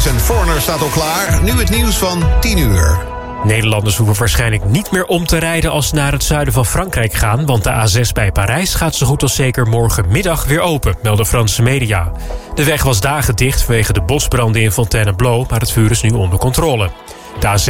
En Foreigner staat al klaar. Nu het nieuws van 10 uur. Nederlanders hoeven waarschijnlijk niet meer om te rijden als ze naar het zuiden van Frankrijk gaan, want de A6 bij Parijs gaat zo goed als zeker morgenmiddag weer open, melden Franse media. De weg was dagen dicht vanwege de bosbranden in Fontainebleau, maar het vuur is nu onder controle. De A6